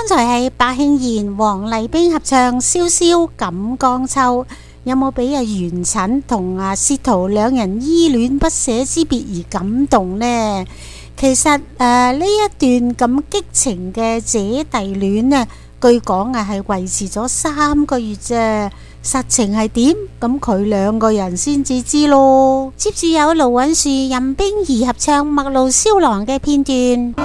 剛才係白慶賢、黃麗冰合唱《瀟瀟錦江秋》，有冇俾元稹同薛濤兩人依戀不捨之別而感動呢？其實呢一段咁激情嘅姐弟戀啊，據講係維持咗3個月啫，實情係點？咁佢兩個人先至知咯。接住有盧允樹、任冰兒合唱《陌路蕭郎》嘅片段。